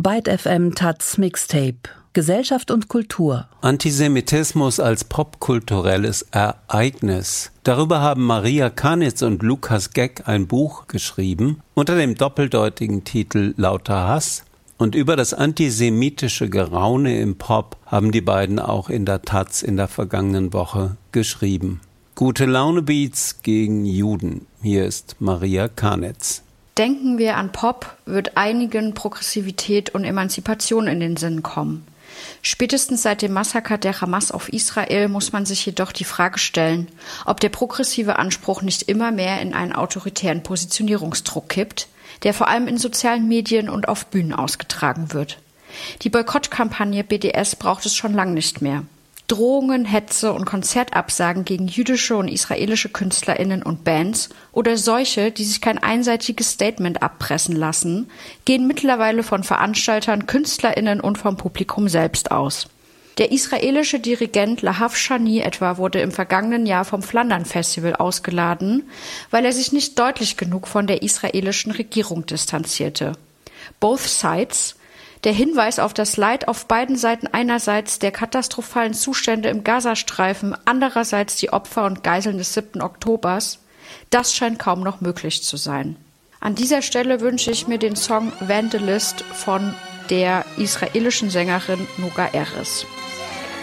Byte FM Taz Mixtape. Gesellschaft und Kultur. Antisemitismus als popkulturelles Ereignis. Darüber haben Maria Kanitz und Lukas Geck ein Buch geschrieben unter dem doppeldeutigen Titel Lauter Hass. Und über das antisemitische Geraune im Pop haben die beiden auch in der Taz in der vergangenen Woche geschrieben. Gute Laune-Beats gegen Juden. Hier ist Maria Kanitz. Denken wir an Pop, wird einigen Progressivität und Emanzipation in den Sinn kommen. Spätestens seit dem Massaker der Hamas auf Israel muss man sich jedoch die Frage stellen, ob der progressive Anspruch nicht immer mehr in einen autoritären Positionierungsdruck kippt, der vor allem in sozialen Medien und auf Bühnen ausgetragen wird. Die Boykottkampagne BDS braucht es schon lange nicht mehr. Drohungen, Hetze und Konzertabsagen gegen jüdische und israelische KünstlerInnen und Bands oder solche, die sich kein einseitiges Statement abpressen lassen, gehen mittlerweile von Veranstaltern, KünstlerInnen und vom Publikum selbst aus. Der israelische Dirigent Lahav Shani etwa wurde im vergangenen Jahr vom Flandern-Festival ausgeladen, weil er sich nicht deutlich genug von der israelischen Regierung distanzierte. Both Sides, der Hinweis auf das Leid auf beiden Seiten, einerseits der katastrophalen Zustände im Gazastreifen, andererseits die Opfer und Geiseln des 7. Oktobers, das scheint kaum noch möglich zu sein. An dieser Stelle wünsche ich mir den Song Vandalist von der israelischen Sängerin Noga Erez.